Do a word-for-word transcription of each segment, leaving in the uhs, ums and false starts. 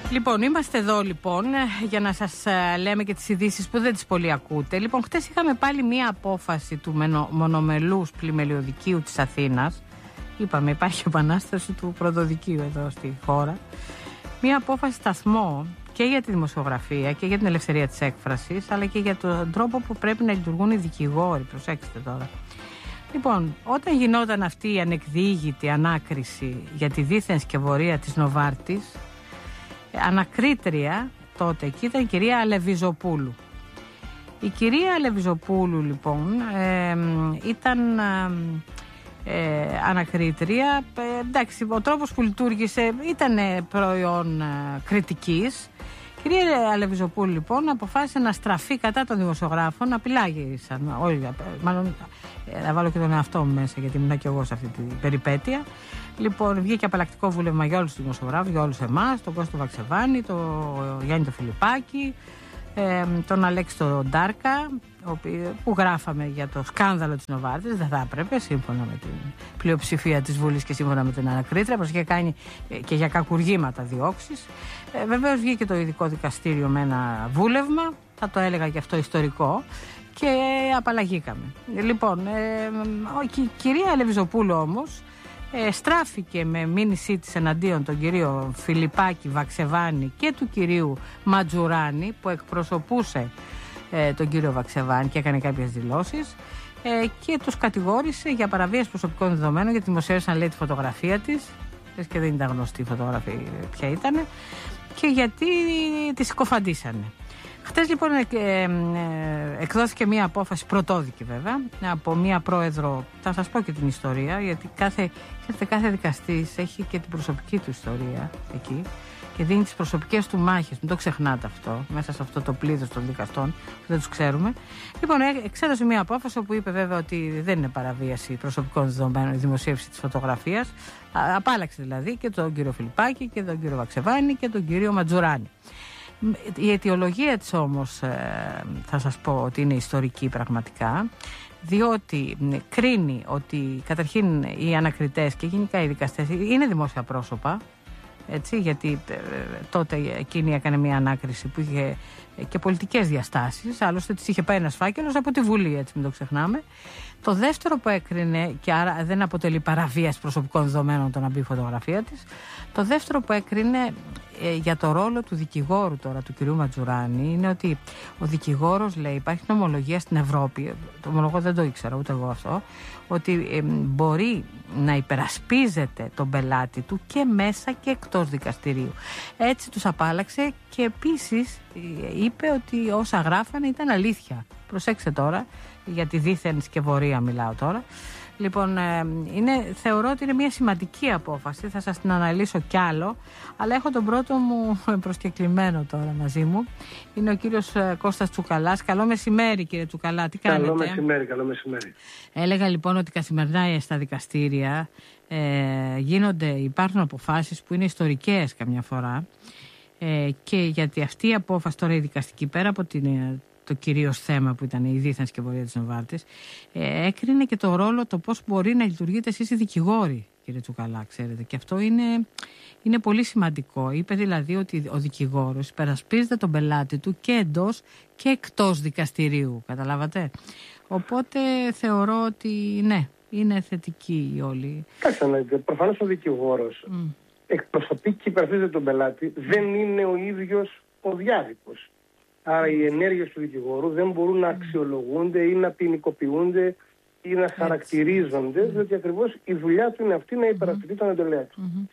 Λοιπόν, είμαστε εδώ λοιπόν για να σας λέμε και τις ειδήσεις που δεν τις πολύ ακούτε. Λοιπόν, χτες είχαμε πάλι μία απόφαση του μονομελούς πλημελιωδικείου της Αθήνας. Είπαμε, υπάρχει επανάσταση του πρωτοδικείου εδώ στη χώρα. Μία απόφαση σταθμό και για τη δημοσιογραφία και για την ελευθερία της έκφρασης, αλλά και για τον τρόπο που πρέπει να λειτουργούν οι δικηγόροι. Προσέξτε τώρα. Λοιπόν, όταν γινόταν αυτή η ανεκδιήγητη ανάκριση για τη δίθεν σκευωρία της Νοβάρτης, ανακρίτρια τότε εκεί ήταν η κυρία Αλεβιζοπούλου. Η κυρία Αλεβιζοπούλου λοιπόν ε, ήταν ε, ανακρίτρια. Ε, εντάξει, ο τρόπος που λειτουργήσε ήταν προϊόν ε, κριτικής. Η κυρία Αλεβιζοπούλου λοιπόν αποφάσισε να στραφεί κατά των δημοσιογράφων, απειλάγησαν όλοι, μάλλον να βάλω και τον εαυτό μου μέσα γιατί ήμουν και εγώ σε αυτή την περιπέτεια. Λοιπόν, βγήκε απαλλακτικό βούλευμα για όλους τους δημοσιογράφους, για όλους εμάς, τον Κώστο Βαξεβάνη, τον Γιάννη τον Φιλιππάκη, ε, τον Αλέξη τον Ντάρκα, που γράφαμε για το σκάνδαλο της Νοβάρτης. Δεν θα έπρεπε, σύμφωνα με την πλειοψηφία της Βουλής και σύμφωνα με την ανακρίτρια, πως είχε κάνει και για κακουργήματα διώξεις. Ε, βεβαίως βγήκε το ειδικό δικαστήριο με ένα βούλευμα, θα το έλεγα και αυτό ιστορικό, και απαλλαγήκαμε. Λοιπόν, ε, η κυρία Αλεβιζοπούλου όμως ε, στράφηκε με μήνυσή της εναντίον τον κύριο Φιλιππάκη, Βαξεβάνη και του κυρίου Ματζουράνη, που εκπροσωπούσε ε, τον κύριο Βαξεβάνη και έκανε κάποιες δηλώσεις, ε, και τους κατηγόρησε για παραβίαση προσωπικών δεδομένων, γιατί δημοσίευσαν, λέει, τη φωτογραφία της και δεν ήταν γνωστή η φωτογραφία ποια ήταν, και γιατί τη συκοφαντήσανε. Χτες λοιπόν ε, ε, εκδόθηκε μία απόφαση, πρωτόδικη βέβαια, από μία πρόεδρο. Θα σας πω και την ιστορία, γιατί κάθε, κάθε δικαστής έχει και την προσωπική του ιστορία εκεί και δίνει τις προσωπικές του μάχες. Μην το ξεχνάτε αυτό, μέσα σε αυτό το πλήθος των δικαστών που δεν τους ξέρουμε. Λοιπόν, εξέδωσε μία απόφαση όπου είπε βέβαια ότι δεν είναι παραβίαση προσωπικών δεδομένων η δημοσίευση της φωτογραφίας. Απάλλαξε δηλαδή και τον κύριο Φιλιππάκη και τον κύριο Βαξεβάνη και τον κύριο Ματζουράνη. Η αιτιολογία της όμως ε, θα σας πω ότι είναι ιστορική πραγματικά, διότι κρίνει ότι καταρχήν οι ανακριτές και γενικά οι δικαστές είναι δημόσια πρόσωπα, έτσι, γιατί ε, τότε εκείνη έκανε μια ανάκριση που είχε και πολιτικές διαστάσεις, άλλωστε της είχε πάει ένας φάκελος από τη Βουλή, έτσι, μην το ξεχνάμε. Το δεύτερο που έκρινε, και άρα δεν αποτελεί παραβίαση προσωπικών δεδομένων το να μπει η φωτογραφία της, το δεύτερο που έκρινε ε, για το ρόλο του δικηγόρου τώρα, του κυρίου Ματζουράνη, είναι ότι ο δικηγόρος, λέει, υπάρχει νομολογία στην Ευρώπη, το ομολογώ, δεν το ήξερα ούτε εγώ αυτό, ότι ε, μπορεί να υπερασπίζεται τον πελάτη του και μέσα και εκτός δικαστηρίου. Έτσι τους απάλλαξε και επίσης ε, είπε ότι όσα γράφανε ήταν αλήθεια. Προσέξτε τώρα, για τη δίθεν σκευωρία μιλάω τώρα. Λοιπόν, ε, είναι, θεωρώ ότι είναι μια σημαντική απόφαση, θα σας την αναλύσω κι άλλο, αλλά έχω τον πρώτο μου προσκεκλημένο τώρα μαζί μου. Είναι ο κύριος Κώστας Τσουκαλάς. Καλό μεσημέρι, κύριε Τσουκαλά, τι κάνετε? Καλό μεσημέρι, καλό μεσημέρι. Έλεγα λοιπόν ότι καθημερινά στα δικαστήρια ε, γίνονται, υπάρχουν αποφάσεις που είναι ιστορικές καμιά φορά, ε, και γιατί αυτή η απόφαση τώρα η δικαστική, πέρα από την... το κυρίως θέμα που ήταν η δίθεν σκευωρία της Νοβάρτης, ε, έκρινε και το ρόλο, το πώς μπορεί να λειτουργείτε εσείς οι δικηγόροι, κύριε Τσουκαλά, ξέρετε. Και αυτό είναι, είναι πολύ σημαντικό. Είπε δηλαδή ότι ο δικηγόρος υπερασπίζεται τον πελάτη του και εντός και εκτός δικαστηρίου, καταλάβατε. Οπότε θεωρώ ότι ναι, είναι θετική η όλη. Κάτσε, προφανώς ο δικηγόρος mm. εκπροσωπεί και υπερασπίζεται τον πελάτη, δεν είναι ο ίδιος ο διάδικος. Άρα οι ενέργειες του δικηγόρου δεν μπορούν να αξιολογούνται ή να ποινικοποιούνται ή να χαρακτηρίζονται, mm. διότι ακριβώς η δουλειά του είναι αυτή, να υπερασπιστεί τον εντολέα του. Mm-hmm.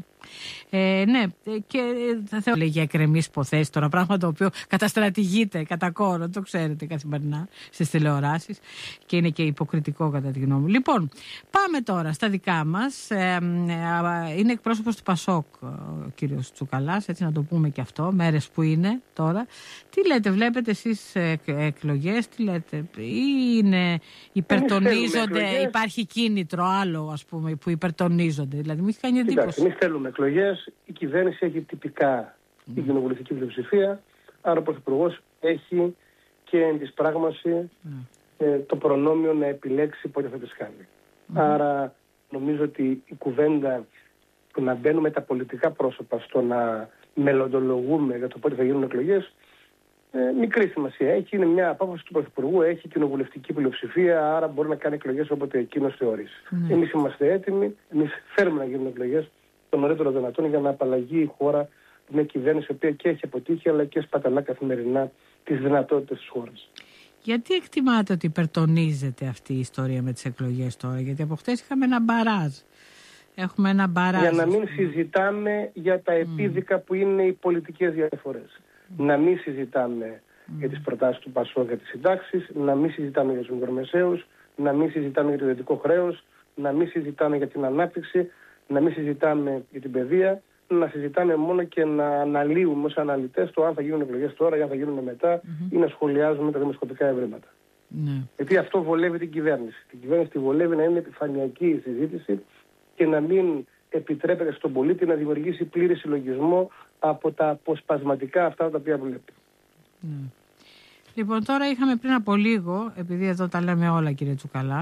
Ε, ναι, και θα θέλω για εκκρεμείς υποθέσεις τώρα, πράγμα το οποίο καταστρατηγείται κατά κόρο, το ξέρετε καθημερινά στις τηλεοράσεις και είναι και υποκριτικό κατά τη γνώμη μου. Λοιπόν, πάμε τώρα στα δικά μας. Ε, είναι εκπρόσωπος του Πασόκ ο κύριος Τσουκαλάς, έτσι να το πούμε και αυτό, μέρες που είναι τώρα. Τι λέτε, βλέπετε εσείς εκλογές, τι λέτε, ή είναι υπερτονίζονται, υπάρχει κίνητρο άλλο, ας πούμε, που υπερτονίζονται? Δηλαδή μου έχει κάνει εντύπωση. Εμείς θέλουμε εκλογές, η κυβέρνηση έχει τυπικά mm. την κοινοβουλευτική πλειοψηφία, άρα ο Πρωθυπουργός έχει και εν της πράγμαση mm. ε, το προνόμιο να επιλέξει πότε θα τις κάνει. Mm. Άρα νομίζω ότι η κουβέντα του να μπαίνουμε τα πολιτικά πρόσωπα στο να μελλοντολογούμε για το πότε θα γίνουν εκλογές, ε, μικρή σημασία έχει. Είναι μια απόφαση του Πρωθυπουργού, έχει κοινοβουλευτική πλειοψηφία, άρα μπορεί να κάνει εκλογές όποτε εκείνος θεωρήσει. Mm. Εμείς είμαστε έτοιμοι, εμείς θέλουμε να γίνουν εκλογές το νωρίτερο δυνατόν για να απαλλαγεί η χώρα μια κυβέρνηση η οποία και έχει αποτύχει αλλά και σπαταλά καθημερινά τις δυνατότητες της χώρας. Γιατί εκτιμάτε ότι υπερτονίζεται αυτή η ιστορία με τις εκλογές τώρα? Γιατί από χτες είχαμε ένα μπαράζ. Έχουμε ένα μπαράζ. Για να μην συζητάμε για τα επίδικα mm. που είναι οι πολιτικές διαφορές. Mm. Να μην συζητάμε mm. για τις προτάσεις του ΠΑΣΟΚ για τις συντάξεις, να μην συζητάμε για τους μικρομεσαίους, να μην συζητάμε για το ιδιωτικό χρέος, να μην συζητάμε για την ανάπτυξη, να μην συζητάμε για την παιδεία, να συζητάμε μόνο και να αναλύουμε ως αναλυτές το αν θα γίνουν εκλογές τώρα ή αν θα γίνουν μετά mm-hmm. ή να σχολιάζουμε τα δημοσκοπικά ευρήματα. Mm. Γιατί αυτό βολεύει την κυβέρνηση. Την κυβέρνηση τη βολεύει να είναι επιφανειακή η συζήτηση και να μην επιτρέπεται στον πολίτη να δημιουργήσει πλήρη συλλογισμό από τα αποσπασματικά αυτά τα οποία βλέπει. Mm. Λοιπόν, τώρα είχαμε πριν από λίγο, επειδή εδώ τα λέμε όλα κύριε Τσουκαλά,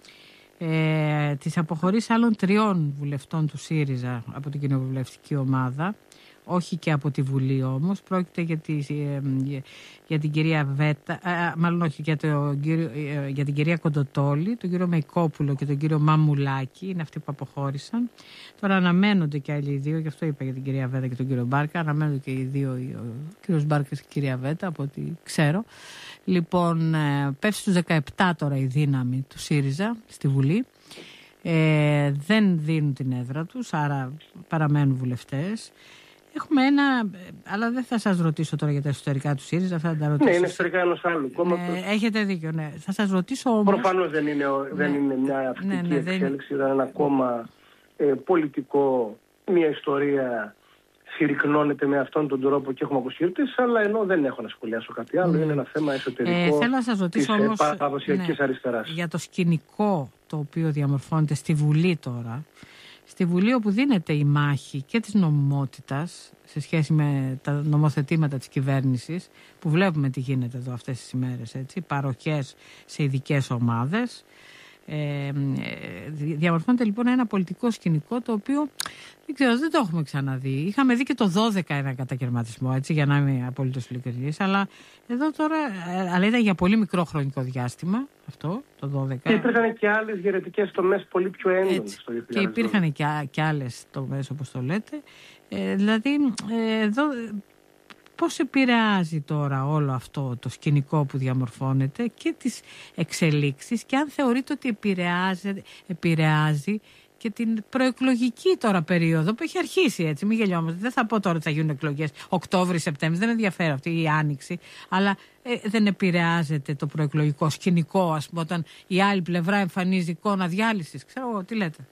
Ε, τις αποχωρήσεις άλλων τριών βουλευτών του ΣΥΡΙΖΑ από την κοινοβουλευτική ομάδα, όχι και από τη Βουλή όμως. Πρόκειται για, τη, ε, για, για την κυρία Βέτα, ε, μάλλον όχι, για, το, ε, για την κυρία Κοντοτόλη, τον κύριο Μεϊκόπουλο και τον κύριο Μαμουλάκη, είναι αυτοί που αποχώρησαν. Τώρα αναμένονται και άλλοι δύο, γι' αυτό είπα για την κυρία Βέτα και τον κύριο Μπάρκα, αναμένονται και οι δύο, ο κύριος Μπάρκα και η κυρία Βέτα, από ό,τι ξέρω. Λοιπόν, ε, πέφτει στους δεκαεπτά τώρα η δύναμη του ΣΥΡΙΖΑ στη Βουλή. Ε, δεν δίνουν την έδρα τους, άρα παραμένουν βουλευτές. Έχουμε ένα, αλλά δεν θα σας ρωτήσω τώρα για τα εσωτερικά του ΣΥΡΙΖΑ, θα τα ρωτήσω. Ναι, είναι εσωτερικά ενός άλλου κόμματος. Ε, έχετε δίκιο, ναι. Θα σας ρωτήσω όμως... Προφανώς δεν είναι, δεν ναι. είναι μια αυτική ναι, ναι, εξέλιξη, είναι ένα κόμμα ε, πολιτικό, μια ιστορία συρρυκνώνεται με αυτόν τον τρόπο και έχουμε αποσύρτης, αλλά ενώ δεν έχω να σχολιάσω κάτι άλλο, mm. είναι ένα θέμα εσωτερικό ε, θέλω να σας ρωτήσω της όμως, παραδοσιακής ναι, αριστεράς. Για το σκηνικό το οποίο διαμορφώνεται στη Βουλή τώρα, στη Βουλή όπου δίνεται η μάχη και της νομιμότητας σε σχέση με τα νομοθετήματα της κυβέρνησης, που βλέπουμε τι γίνεται εδώ αυτές τις ημέρες, έτσι, παροχές σε ειδικές ομάδες. Ε, διαμορφώνεται λοιπόν ένα πολιτικό σκηνικό το οποίο δεν ξέρω, δεν το έχουμε ξαναδεί. Είχαμε δει και το δώδεκα ένα κατακαιρματισμό, έτσι, για να είμαι απολύτως ειλικρινής, αλλά εδώ τώρα, αλλά ήταν για πολύ μικρό χρονικό διάστημα αυτό το δώδεκα. Και υπήρχαν και άλλες γερετικές τομές πολύ πιο έντονες στο και υπήρχαν και, και άλλες τομές όπως το λέτε. Ε, δηλαδή ε, εδώ πώς επηρεάζει τώρα όλο αυτό το σκηνικό που διαμορφώνεται και τις εξελίξεις, και αν θεωρείτε ότι επηρεάζει, επηρεάζει και την προεκλογική τώρα περίοδο που έχει αρχίσει, έτσι, μην γελιόμαστε. Δεν θα πω τώρα ότι θα γίνουν εκλογές Οκτώβρη, Σεπτέμβρη, δεν ενδιαφέρει αυτή η άνοιξη, αλλά ε, δεν επηρεάζεται το προεκλογικό σκηνικό, ας πούμε, όταν η άλλη πλευρά εμφανίζει εικόνα διάλυσης. Ξέρω, τι λέτε.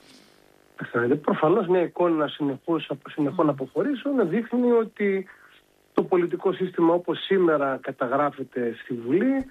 Προφανώς μια εικόνα συνεχών αποχωρήσεων δείχνει ότι το πολιτικό σύστημα όπως σήμερα καταγράφεται στη Βουλή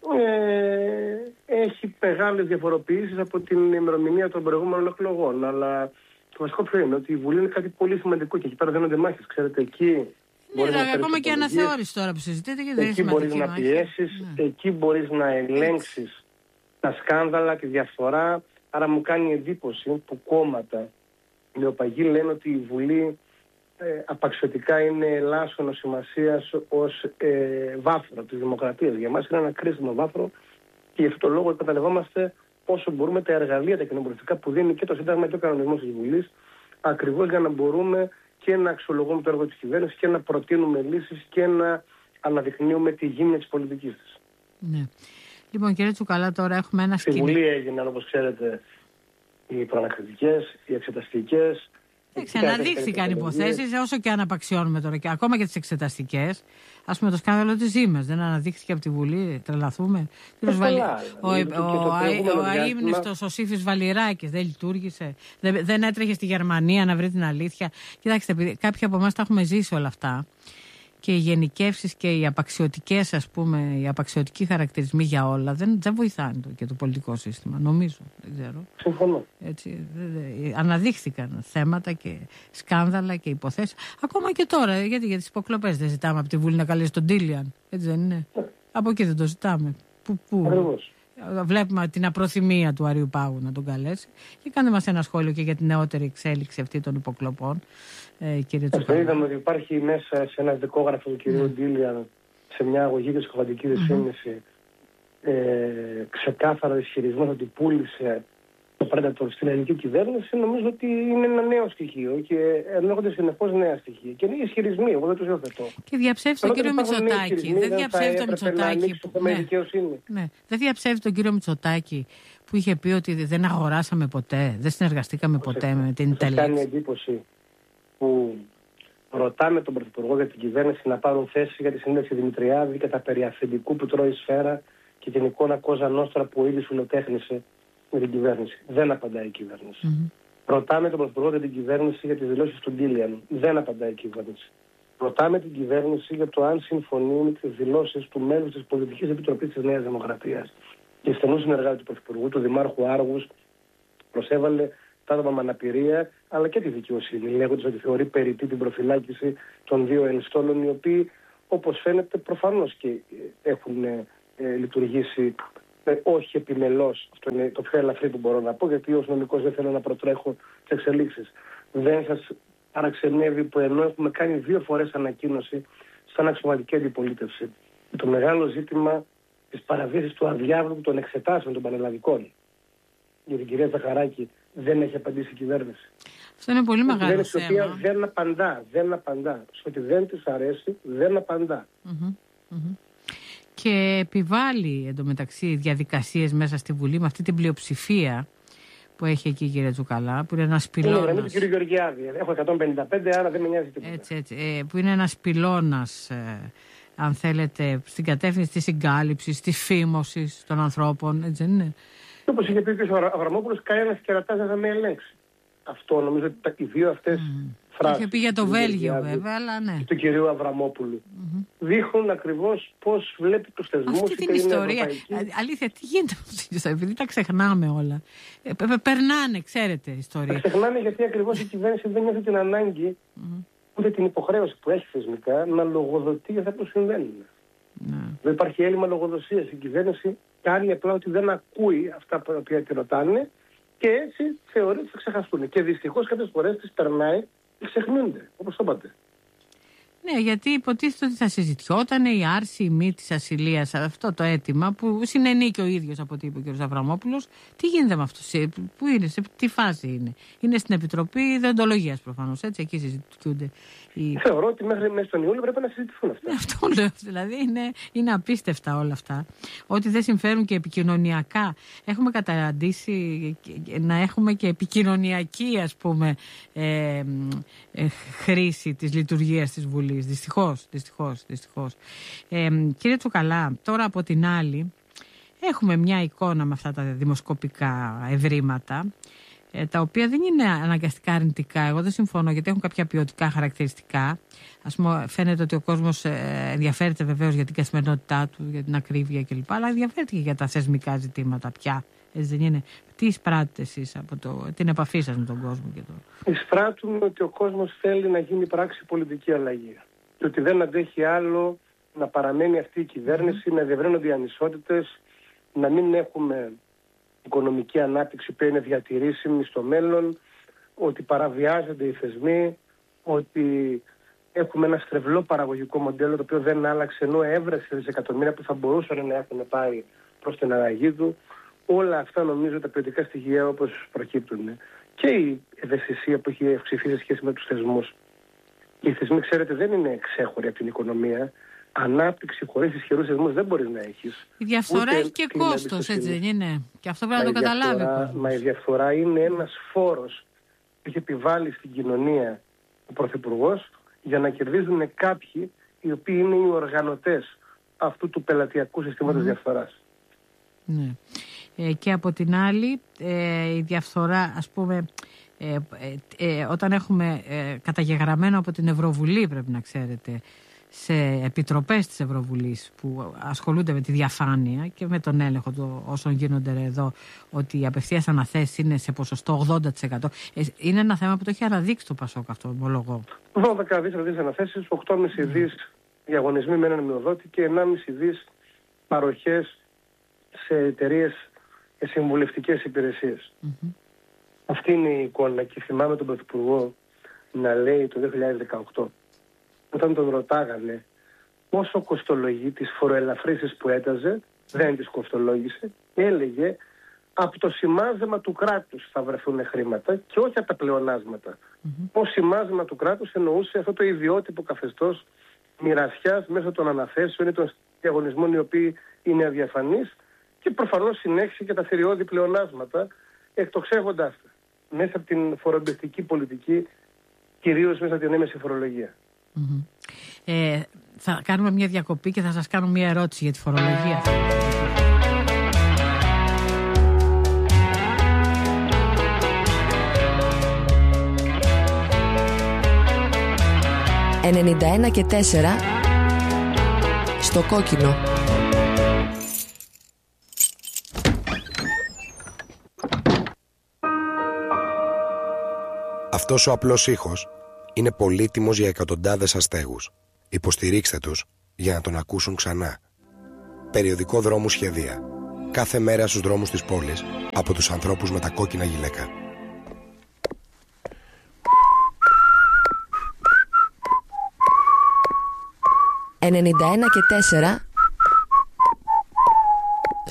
ε, έχει μεγάλες διαφοροποιήσεις από την ημερομηνία των προηγούμενων εκλογών. Αλλά το βασικό ποιο είναι ότι η Βουλή είναι κάτι πολύ σημαντικό και εκεί πέρα δίνονται μάχες. Ξέρετε, εκεί μπορεί ναι, να ακόμα και αναθεώρηση τώρα που συζητείτε και δεν εκεί μπορείς να πιέσεις, ναι. εκεί μπορείς να ελέγξεις τα σκάνδαλα, τη διαφθορά. Άρα μου κάνει εντύπωση που κόμματα νεοπαγοί λένε ότι η Βουλή Ε, απαξιωτικά είναι ελάσσονο σημασίας ως ε, βάθρο της δημοκρατίας. Για μας είναι ένα κρίσιμο βάθρο και γι' αυτό το λόγο καταλαβαίνόμαστε πόσο μπορούμε τα εργαλεία, τα κοινοβουλευτικά που δίνει και το Σύνταγμα και ο κανονισμός της Βουλής, ακριβώς για να μπορούμε και να αξιολογούμε το έργο της κυβέρνησης και να προτείνουμε λύσεις και να αναδεικνύουμε τη γύμνια της πολιτικής της. Ναι. Λοιπόν, κύριε Τσουκαλά, τώρα έχουμε ένα σκηνικό. Στη Βουλή έγιναν, όπως ξέρετε, οι προανακριτικές, οι εξεταστικές. Ξαναδείχθηκαν υποθέσεις, όσο και αν απαξιώνουμε τώρα, και ακόμα και τις εξεταστικές. Ας πούμε το σκάνδαλο της Ζήμας δεν αναδείχθηκε από τη Βουλή, τρελαθούμε. Ο αείμνηστος, ο Σύφης Βαλιράκης δεν λειτουργήσε, δεν έτρεχε στη Γερμανία να βρει την αλήθεια. Κοιτάξτε, κάποιοι από εμάς τα έχουμε ζήσει όλα αυτά. Και οι γενικεύσεις και οι απαξιωτικές, ας πούμε, οι απαξιωτικοί χαρακτηρισμοί για όλα δεν, δεν βοηθάνε το, και το πολιτικό σύστημα, νομίζω. Δεν ξέρω. Συμφωνώ. Έτσι, δε, δε, αναδείχθηκαν θέματα και σκάνδαλα και υποθέσεις. Ακόμα και τώρα, γιατί για τις υποκλοπές δεν ζητάμε από τη Βουλή να καλέσει τον Τίλιαν. Έτσι δεν είναι. Ναι. Από εκεί δεν το ζητάμε. Πού, πού. Βλέπουμε την απροθυμία του Αριού Πάγου να τον καλέσει. Και κάνε μας ένα σχόλιο και για την νεότερη εξέλιξη αυτή των υποκλοπών. ε, κύριε Τσουκαλά. Είδαμε ότι υπάρχει μέσα σε ένα δικόγραφο του κυρίου mm. Ντίλιαν, σε μια αγωγή και συκοφαντική δυσφήμιση, mm-hmm. ε, ξεκάθαρο ισχυρισμό ότι πούλησε το Predator στην ελληνική κυβέρνηση. Νομίζω ότι είναι ένα νέο στοιχείο και ενέχονται συνεχώς νέα στοιχεία. Και είναι ισχυρισμοί, εγώ δεν τους υιοθετώ. Και διαψεύσει τον κύριο Μητσοτάκη. Δεν διαψεύει τον Μητσοτάκη. Ναι. Ναι. Δεν διαψεύει τον κύριο Μητσοτάκη που είχε πει ότι δεν αγοράσαμε ποτέ, δεν συνεργαστήκαμε ποτέ με την Ιταλία. Κάνει εντύπωση που ρωτάμε τον Πρωθυπουργό για την κυβέρνηση να πάρουν θέση για τη συνέντευξη Δημητριάδη και τα περί αφεντικού που τρώει η σφαίρα και την εικόνα Κόζα Νόστρα που ήδη φιλοτέχνησε με την κυβέρνηση. Δεν απαντάει η κυβέρνηση. Mm-hmm. Ρωτάμε τον Πρωθυπουργό για την κυβέρνηση για τις δηλώσεις του Ντίλιαν. Δεν απαντάει η κυβέρνηση. Ρωτάμε την κυβέρνηση για το αν συμφωνεί με τις δηλώσεις του μέλους της Πολιτικής Επιτροπής της Νέας Δημοκρατίας και στενού συνεργάτη του Πρωθυπουργού, του Δημάρχου Άργους, προσέβαλε τα άτομα με αναπηρία, αλλά και τη δικαιοσύνη, λέγοντας ότι θεωρεί περιττή την προφυλάκηση των δύο ενστόλων, οι οποίοι, όπως φαίνεται, προφανώς και έχουν ε, λειτουργήσει ε, όχι επιμελώς. Αυτό είναι το πιο ελαφρύ που μπορώ να πω, γιατί ως νομικός δεν θέλω να προτρέχω τις εξελίξεις. Δεν σας παραξενεύει που ενώ έχουμε κάνει δύο φορές ανακοίνωση σαν αξιωματική αντιπολίτευση, το μεγάλο ζήτημα της παραβίασης του αδιάβλου των εξετάσεων των πανελλαδικών για την κυρία Ζαχαράκη δεν έχει απαντήσει η κυβέρνηση. Αυτό είναι πολύ μεγάλο θέμα. Η οποία δεν απαντά, δεν απαντά. Στο ότι δεν της αρέσει, δεν απαντά. Mm-hmm, mm-hmm. Και επιβάλλει εντωμεταξύ διαδικασίες μέσα στη Βουλή με αυτή την πλειοψηφία που έχει εκεί η κυρία Τσουκαλά, που είναι ένας πυλώνας. Είναι γραμμή του κύριου Γεωργιάδη. Έχω εκατόν πενήντα πέντε, άρα δεν με νοιάζει τίποτα. Έτσι, έτσι. Ε, που είναι ένας πυλώνας, ε, αν θέλετε, στην κατεύθυνση της συγκάλυψης, της φήμωσης των ανθρώπων, έτσι δεν είναι? Όπως είχε πει και ο Αβραμόπουλος, κανένας κερατάς δεν θα με ελέγξει. Αυτό νομίζω ότι οι δύο αυτές mm. φράσεις. Είχε πει για το Βέλγιο βέβαια, αλλά ναι. Του κυρίου Αβραμόπουλου. Mm-hmm. Δείχνουν ακριβώς πώς βλέπει τους θεσμούς. Αυτή την ιστορία. Αλήθεια, τι γίνεται με αυτή την ιστορία, επειδή τα ξεχνάμε όλα. Ε, περνάνε, ξέρετε, ιστορία. Τα ξεχνάμε γιατί ακριβώς η κυβέρνηση δεν έχει την ανάγκη, mm-hmm. ούτε την υποχρέωση που έχει θεσμικά, να λογοδοτεί για αυτά που συμβαίνουν. Ναι. Δεν υπάρχει έλλειμμα λογοδοσίας. Η κυβέρνηση κάνει απλά ότι δεν ακούει αυτά που τη ρωτάνε και έτσι θεωρεί ότι θα ξεχαστούν. Και δυστυχώς κάποιες φορές τις περνάει και ξεχνούνται, όπως το είπατε. Ναι, γιατί υποτίθεται ότι θα συζητιόταν η άρση ή μη της ασυλίας, αυτό το αίτημα που συνενεί και ο ίδιος από ό,τι είπε ο κ. Αβραμόπουλος. Τι γίνεται με αυτό, πού είναι, σε τι φάση είναι? Είναι στην Επιτροπή Δεοντολογίας προφανώς, έτσι, εκεί συζητιούνται. Οι... Θεωρώ ότι μέχρι μέσα στον Ιούλιο πρέπει να συζητηθούν αυτά. Ναι, αυτό λέω, δηλαδή είναι, είναι απίστευτα όλα αυτά. Ότι δεν συμφέρουν και επικοινωνιακά. Έχουμε καταντήσει να έχουμε και επικοινωνιακή, ας πούμε, ε, ε, χρήση της λειτουργίας της Βουλής. Δυστυχώς, δυστυχώς, δυστυχώς. Ε, κύριε Τσουκαλά, τώρα από την άλλη έχουμε μια εικόνα με αυτά τα δημοσκοπικά ευρήματα, ε, τα οποία δεν είναι αναγκαστικά αρνητικά. Εγώ δεν συμφωνώ, γιατί έχουν κάποια ποιοτικά χαρακτηριστικά. Ας πούμε, φαίνεται ότι ο κόσμος ε, ενδιαφέρεται βεβαίως για την καθημερινότητά του, για την ακρίβεια κλπ. Αλλά ενδιαφέρεται και για τα θεσμικά ζητήματα πια. Έτσι δεν είναι? Τι εισπράττετε εσείς από το, την επαφή σας με τον κόσμο και το... Εισπράττουμε ότι ο κόσμος θέλει να γίνει πράξη πολιτική αλλαγή. Και ότι δεν αντέχει άλλο να παραμένει αυτή η κυβέρνηση, mm. να διευρύνονται οι ανισότητες, να μην έχουμε οικονομική ανάπτυξη που είναι διατηρήσιμη στο μέλλον, ότι παραβιάζονται οι θεσμοί, ότι έχουμε ένα στρεβλό παραγωγικό μοντέλο το οποίο δεν άλλαξε, ενώ έβρεσε δισεκατομμύρια που θα μπορούσαν να έχουν πάει προς την αλλαγή του. Όλα αυτά νομίζω τα ποιοτικά στοιχεία όπως προκύπτουν. Και η ευαισθησία που έχει αυξηθεί σε σχέση με τους θεσμούς. Οι θεσμοί, ξέρετε, δεν είναι εξέχωροι από την οικονομία. Ανάπτυξη χωρίς ισχυρούς θεσμούς δεν μπορείς να έχεις. Η διαφθορά έχει και κόστος, έτσι δεν είναι? Και αυτό πρέπει να το καταλάβει. Μα η διαφθορά είναι ένας φόρος που έχει επιβάλει στην κοινωνία ο Πρωθυπουργός για να κερδίζουν κάποιοι οι οποίοι είναι οι οργανωτές αυτού του πελατειακού συστήματος mm. διαφθοράς. Ναι. Ε, και από την άλλη ε, η διαφθορά, ας πούμε, ε, ε, ε, όταν έχουμε ε, καταγεγραμμένο από την Ευρωβουλή, πρέπει να ξέρετε, σε επιτροπές της Ευρωβουλής που ασχολούνται με τη διαφάνεια και με τον έλεγχο των όσων γίνονται εδώ, ότι οι απευθείας αναθέσεις είναι σε ποσοστό ογδόντα τοις εκατό. Ε, είναι ένα θέμα που το έχει αναδείξει το Πασόκ αυτό, ομολογώ. δώδεκα δις αναθέσεις, οκτώ κόμμα πέντε δις διαγωνισμοί με έναν μειοδότη και ενάμιση δις παροχές σε εταιρείες και συμβουλευτικές υπηρεσίες. Mm-hmm. Αυτή είναι η εικόνα και θυμάμαι τον Πρωθυπουργό να λέει το δύο χιλιάδες δεκαοκτώ, όταν τον ρωτάγανε πόσο κοστολογεί τις φοροελαφρύσεις που έταζε, δεν τις κοστολόγησε, έλεγε από το σημάζεμα του κράτους θα βρεθούν χρήματα και όχι από τα πλεονάσματα. Mm-hmm. Το σημάζεμα του κράτους εννοούσε αυτό το ιδιότυπο καθεστώς μοιρασιάς μέσω των αναθέσεων ή των διαγωνισμών οι οποίοι είναι αδιαφανείς και προφανώς συνέχισε και τα θηριώδη πλεονάσματα, εκτοξεύοντάς τα μέσα από την φοροεμπιστική πολιτική, κυρίως μέσα από την έμεση φορολογία. Mm-hmm. Ε, θα κάνουμε μια διακοπή και θα σας κάνω μια ερώτηση για τη φορολογία. ενενήντα ένα και τέσσερα στο κόκκινο. Αυτός ο απλός ήχος είναι πολύτιμος για εκατοντάδες αστέγους. Υποστηρίξτε τους για να τον ακούσουν ξανά. Περιοδικό Δρόμου Σχεδία. Κάθε μέρα στους δρόμους της πόλης από τους ανθρώπους με τα κόκκινα γυλαίκα. ενενήντα ένα και τέσσερα